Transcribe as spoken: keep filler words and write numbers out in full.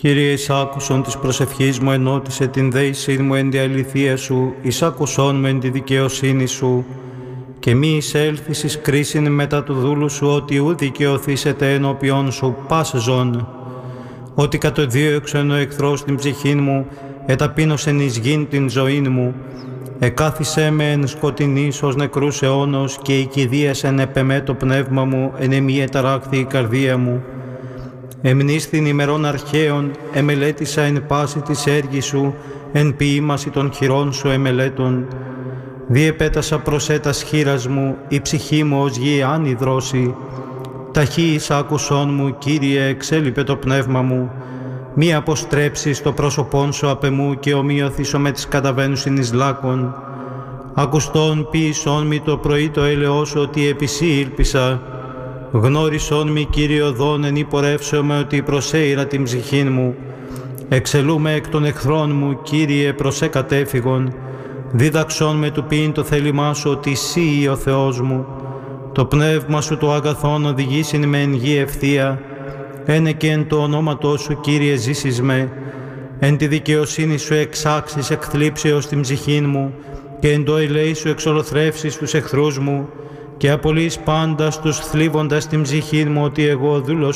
Κύριε, εις άκουσον της προσευχής μου, ενώτισε την δέησή μου εν τη αληθεία σου, εις άκουσον με εν τη δικαιοσύνη σου, και μη εισέλθεις εις κρίσιν μετά του δούλου σου, ότι ου δικαιωθήσετε ενώπιον σου πας ζών. Ότι κατοδίωξεν ο εχθρός την ψυχήν μου, εταπείνωσεν εις γην την ζωήν μου, εκάθισέ με εν σκοτεινής ως νεκρούς αιώνος, και η κηδίασεν επεμέ το πνεύμα μου, εν εμή εταράκθη η καρδία μου. Εμνίστην ημερών αρχαίων, εμελέτησα εν πάση της έργης σου, εν ποίημαση των χειρών σου εμελέτων. Διεπέτασα προσέτας χείρας μου, η ψυχή μου ως γη άνυδρώσει. Ταχύης άκουσόν μου, Κύριε, εξέλιπε το πνεύμα μου. Μη αποστρέψεις το πρόσωπόν σου απ' εμού, και ομοιωθήσω με τις καταβαίνουσιν εις λάκων. Ακουστόν ποιησόν μη το πρωί το έλεος σου, ότι επισή ήλπισα. Γνώρισόν μη, Κύριε, οδόν εν υπορεύσομαι, ότι προσέειρα την ψυχήν μου. Εξελούμε εκ των εχθρών μου, Κύριε, προσέ κατέφυγον. Δίδαξόν με του ποιήν το θέλημά σου, ότι Συ ο Θεός μου. Το πνεύμα σου το αγαθόν οδηγήσιν με εν γη ευθεία. Ένε και εν το ονόματό σου, Κύριε, ζήσεις με. Εν τη δικαιοσύνη σου εξάξεις εκ θλίψεως την ψυχήν μου, και εν το ελέη σου εξολοθρεύσεις τους εχθρούς μου, και απολύεις πάντα τους θλίβοντας την ψυχήν μου, ότι εγώ δούλος